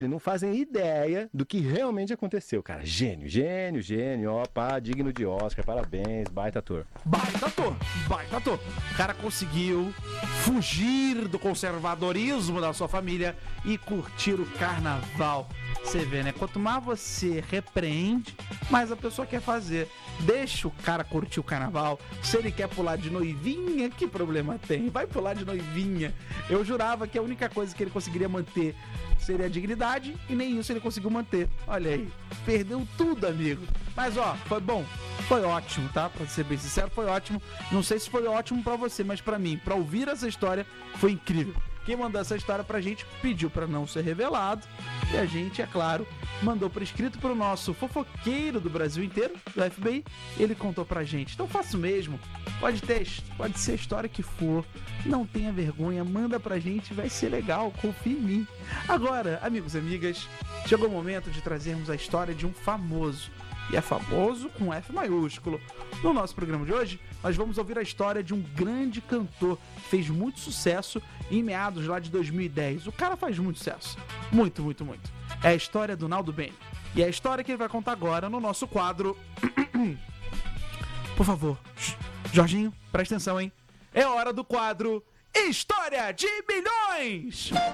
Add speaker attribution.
Speaker 1: não fazem ideia do que realmente aconteceu, cara. Gênio, ó, pá, digno de Oscar, parabéns, baita ator.
Speaker 2: Baita ator. O cara conseguiu fugir do conservadorismo da sua família e curtir o carnaval. Você vê, né? Quanto mais você repreende, mais a pessoa quer fazer. Deixa o cara curtir o carnaval. Se ele quer pular de noivinha, que problema tem? Vai pular de noivinha. Eu jurava que a única coisa que ele conseguiria manter seria a dignidade, e nem isso ele conseguiu manter. Olha aí, perdeu tudo, amigo. Mas ó, foi bom, foi ótimo, tá? Pra ser bem sincero, foi ótimo. Não sei se foi ótimo pra você, mas pra mim, pra ouvir essa história, foi incrível. Quem mandou essa história pra gente pediu pra não ser revelado, e a gente, é claro, mandou por escrito pro nosso fofoqueiro do Brasil inteiro, do FBI. Ele contou pra gente. Então faça o mesmo. Pode ser a história que for. Não tenha vergonha, manda pra gente, vai ser legal, confia em mim. Agora, amigos e amigas, chegou o momento de trazermos a história de um famoso. E é famoso com F maiúsculo. No nosso programa de hoje, nós vamos ouvir a história de um grande cantor que fez muito sucesso em meados lá de 2010. O cara faz muito sucesso. Muito, muito, muito. É a história do Naldo Bene. E é a história que ele vai contar agora no nosso quadro. Por favor, Jorginho, presta atenção, hein? É hora do quadro História de Milhões!